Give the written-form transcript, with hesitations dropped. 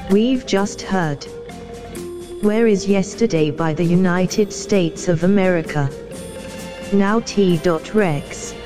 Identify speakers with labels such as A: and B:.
A: We've just heard Where is Yesterday by the United States of America. Now T.Rex.